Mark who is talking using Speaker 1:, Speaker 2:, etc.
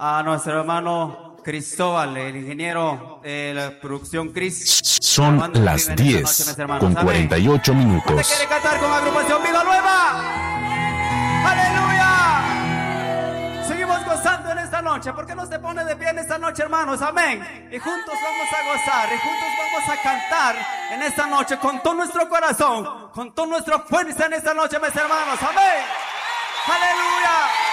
Speaker 1: a nuestro hermano Cristóbal, el ingeniero de la producción Cris.
Speaker 2: Son las 10 con 48 minutos.
Speaker 1: ¿Usted quiere cantar con agrupación Vida Nueva? ¡Aleluya! Seguimos gozando en esta noche. ¿Por qué no se pone de pie en esta noche, hermanos? Amén. Y juntos vamos a gozar, y juntos vamos a cantar en esta noche con todo nuestro corazón, con toda nuestra fuerza en esta noche, mis hermanos. Amén. ¡Aleluya!